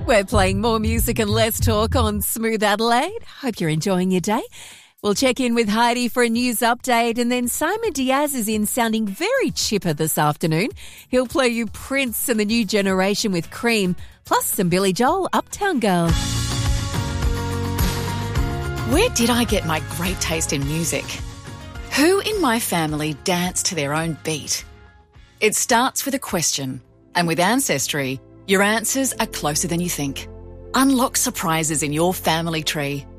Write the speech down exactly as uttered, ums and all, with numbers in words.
We're playing more music and less talk on Smooth Adelaide. Hope you're enjoying your day. We'll check in with Heidi for a news update, and then Simon Diaz is in sounding very chipper this afternoon. He'll play you Prince and the New Generation with Cream, plus some Billy Joel, Uptown Girl. Where did I get my great taste in music? Who in my family danced to their own beat? It starts with a question, and with Ancestry, your answers are closer than you think. Unlock surprises in your family tree.